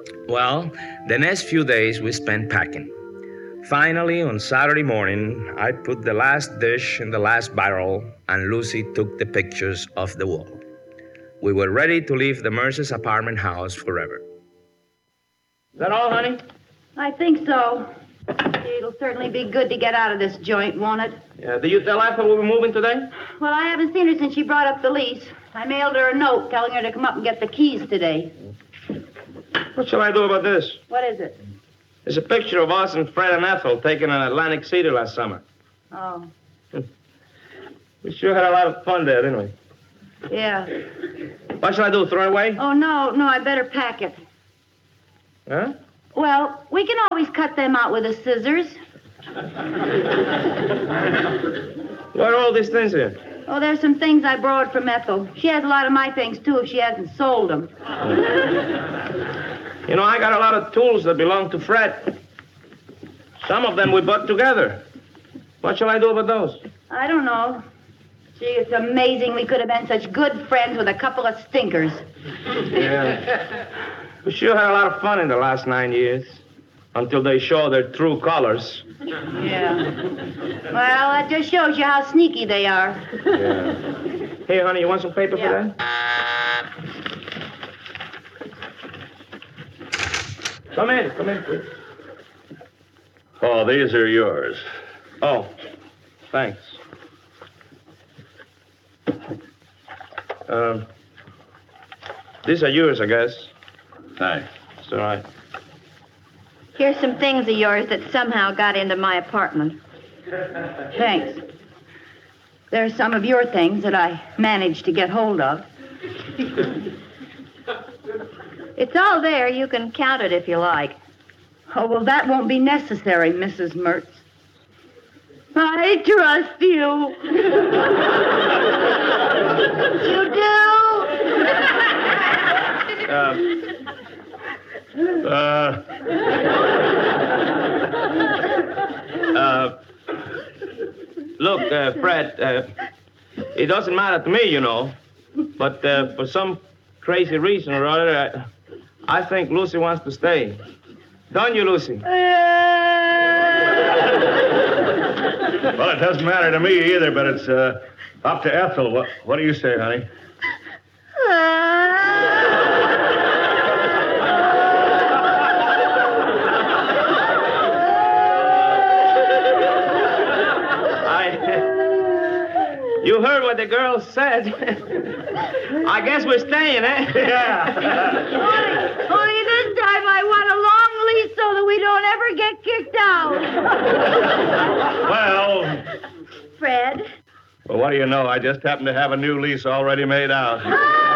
Well, the next few days we spent packing. Finally, on Saturday morning, I put the last dish in the last barrel, and Lucy took the pictures off the wall. We were ready to leave the Mercer's apartment house forever. Is that all, honey? I think so. It'll certainly be good to get out of this joint, won't it? Yeah, did you tell Ethel we were moving today? Well, I haven't seen her since she brought up the lease. I mailed her a note telling her to come up and get the keys today. What shall I do about this? What is it? There's a picture of us and Fred and Ethel taken in Atlantic City last summer. Oh. We sure had a lot of fun there, didn't we? Yeah. What shall I do, throw it away? Oh, no, I better pack it. Huh? Well, we can always cut them out with the scissors. What are all these things here? Oh, there's some things I borrowed from Ethel. She has a lot of my things, too, if she hasn't sold them. You know, I got a lot of tools that belong to Fred. Some of them we bought together. What shall I do about those? I don't know. Gee, it's amazing we could have been such good friends with a couple of stinkers. Yeah. We sure had a lot of fun in the last 9 years. Until they show their true colors. Yeah. Well, that just shows you how sneaky they are. Yeah. Hey, honey, you want some paper for that? Come in, please. Oh, these are yours. Oh, thanks. These are yours, I guess. Thanks. It's all right. Here's some things of yours that somehow got into my apartment. Thanks. There's some of your things that I managed to get hold of. It's all there. You can count it if you like. Oh, well, that won't be necessary, Mrs. Mertz. I trust you. You Look, Fred, it doesn't matter to me, you know. But for some crazy reason or other, I think Lucy wants to stay. Don't you, Lucy? Well, it doesn't matter to me either, but it's up to Ethel. What do you say, honey? You heard what the girl said. I guess we're staying, eh? Yeah. Only this time I want a long lease so that we don't ever get kicked out. Well, Fred? what do you know? I just happen to have a new lease already made out.